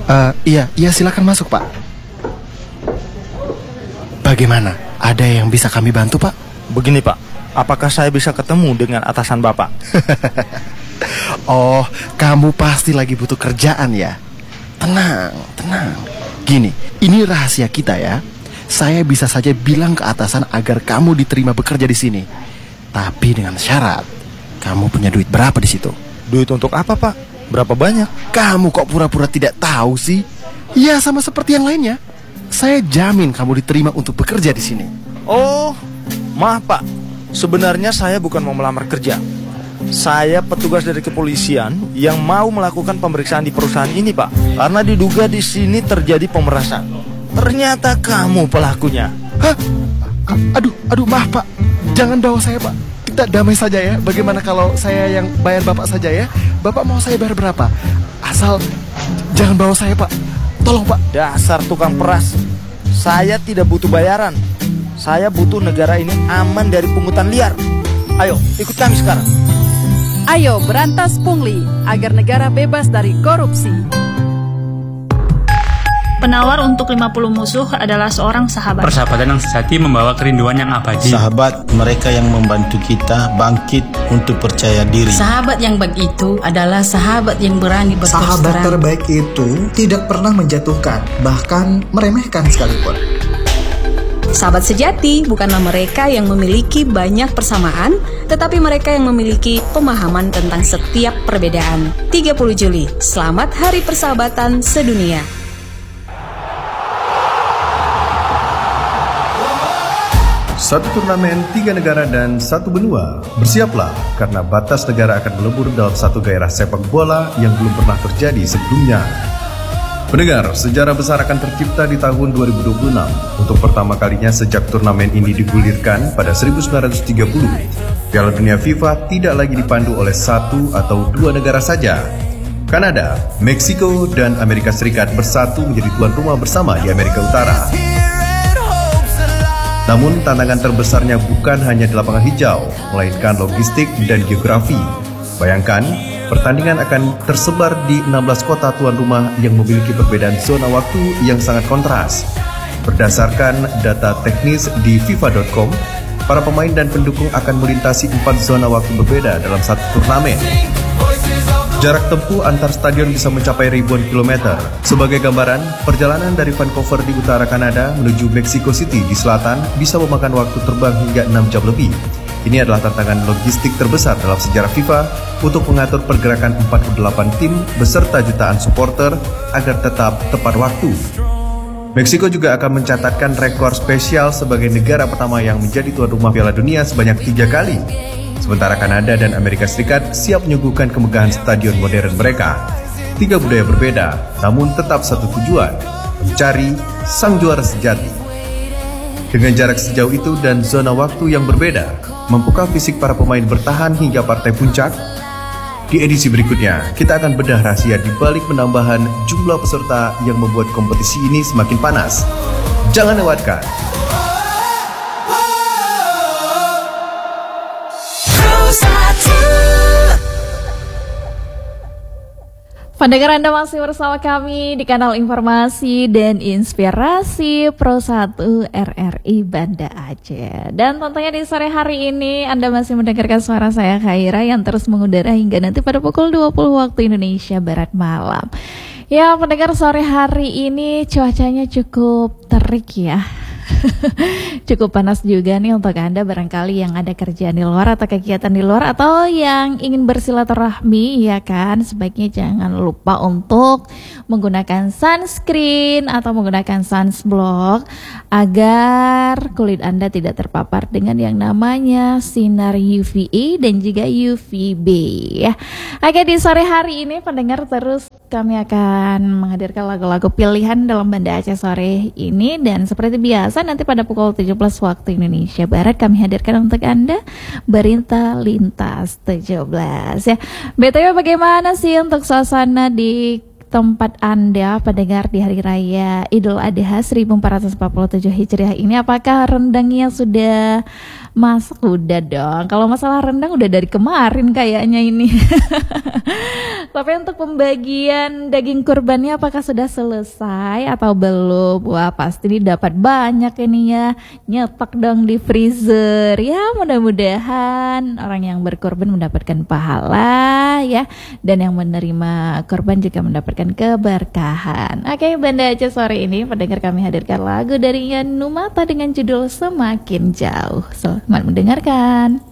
Iya silakan masuk Pak. Bagaimana? Ada yang bisa kami bantu Pak? Begini Pak, apakah saya bisa ketemu dengan atasan Bapak? Oh, kamu pasti lagi butuh kerjaan ya? Tenang. Gini, ini rahasia kita ya. Saya bisa saja bilang ke atasan agar kamu diterima bekerja di sini. Tapi dengan syarat, kamu punya duit berapa di situ? Duit untuk apa Pak? Berapa banyak? Kamu kok pura-pura tidak tahu sih? Ya sama seperti yang lainnya. Saya jamin kamu diterima untuk bekerja di sini. Oh, maaf Pak. Sebenarnya saya bukan mau melamar kerja. Saya petugas dari kepolisian yang mau melakukan pemeriksaan di perusahaan ini Pak. Karena diduga di sini terjadi pemerasan. Ternyata kamu pelakunya. Hah? Aduh maaf Pak. Jangan bawa saya Pak. Kita damai saja ya. Bagaimana kalau saya yang bayar Bapak saja ya? Bapak mau saya bayar berapa? Asal jangan bawa saya Pak. Tolong Pak. Dasar tukang peras. Saya tidak butuh bayaran. Saya butuh negara ini aman dari pungutan liar. Ayo, ikut kami sekarang. Ayo berantas pungli agar negara bebas dari korupsi. Penawar untuk 50 musuh adalah seorang sahabat. Persahabatan yang sejati membawa kerinduan yang abadi. Sahabat mereka yang membantu kita bangkit untuk percaya diri. Sahabat yang baik itu adalah sahabat yang berani berterus terang. Sahabat terbaik itu tidak pernah menjatuhkan, bahkan meremehkan sekalipun. Sahabat sejati bukanlah mereka yang memiliki banyak persamaan, tetapi mereka yang memiliki pemahaman tentang setiap perbedaan. 30 Juli, selamat Hari Persahabatan Sedunia. Satu turnamen, 3 negara dan 1 benua. Bersiaplah, karena batas negara akan melebur dalam satu gairah sepak bola yang belum pernah terjadi sebelumnya. Pendengar, sejarah besar akan tercipta di tahun 2026. Untuk pertama kalinya sejak turnamen ini digulirkan pada 1930, Piala Dunia FIFA tidak lagi dipandu oleh 1 atau 2 negara saja. Kanada, Meksiko, dan Amerika Serikat bersatu menjadi tuan rumah bersama di Amerika Utara. Namun tantangan terbesarnya bukan hanya di lapangan hijau, melainkan logistik dan geografi. Bayangkan, pertandingan akan tersebar di 16 kota tuan rumah yang memiliki perbedaan zona waktu yang sangat kontras. Berdasarkan data teknis di FIFA.com, para pemain dan pendukung akan melintasi 4 zona waktu berbeda dalam satu turnamen. Jarak tempuh antar stadion bisa mencapai ribuan kilometer. Sebagai gambaran, perjalanan dari Vancouver di utara Kanada menuju Mexico City di selatan bisa memakan waktu terbang hingga 6 jam lebih. Ini adalah tantangan logistik terbesar dalam sejarah FIFA untuk mengatur pergerakan 48 tim beserta jutaan supporter agar tetap tepat waktu. Meksiko juga akan mencatatkan rekor spesial sebagai negara pertama yang menjadi tuan rumah Piala Dunia sebanyak 3 kali. Sementara Kanada dan Amerika Serikat siap menyuguhkan kemegahan stadion modern mereka. 3 budaya berbeda, namun tetap satu tujuan, mencari sang juara sejati. Dengan jarak sejauh itu dan zona waktu yang berbeda, mampukah fisik para pemain bertahan hingga partai puncak? Di edisi berikutnya, kita akan bedah rahasia di balik penambahan jumlah peserta yang membuat kompetisi ini semakin panas. Jangan lewatkan. Pendengar, Anda masih bersama kami di kanal Informasi dan Inspirasi Pro 1 RRI Banda Aceh. Dan tentunya di sore hari ini Anda masih mendengarkan suara saya Khaira yang terus mengudara hingga nanti pada pukul 20 waktu Indonesia Barat malam. Ya, pendengar, sore hari ini cuacanya cukup terik ya. Cukup panas juga nih untuk Anda barangkali yang ada kerjaan di luar atau kegiatan di luar atau yang ingin bersilaturahmi, ya kan, sebaiknya jangan lupa untuk menggunakan sunscreen atau menggunakan sunblock agar kulit Anda tidak terpapar dengan yang namanya sinar UVA dan juga UVB ya. Oke, di sore hari ini pendengar, terus kami akan menghadirkan lagu-lagu pilihan dalam Banda Aceh sore ini, dan seperti biasa nanti pada pukul 17 waktu Indonesia Barat kami hadirkan untuk Anda Berita Lintas 17 ya. BTW, bagaimana sih untuk suasana di tempat Anda pendengar di hari raya Idul Adha 1447 Hijriah ini? Apakah rendangnya sudah Masak udah dong. Kalau masalah rendang udah dari kemarin kayaknya ini. Tapi untuk pembagian daging kurbannya apakah sudah selesai atau belum? Wah, pasti ini dapat banyak ini ya. Nyetok dong di freezer. Ya, mudah-mudahan orang yang berkorban mendapatkan pahala ya, dan yang menerima korban juga mendapatkan keberkahan. Oke, Banda Aceh sore ini pendengar kami hadirkan lagu dari Ian Numata dengan judul Semakin Jauh. Selamat mendengarkan.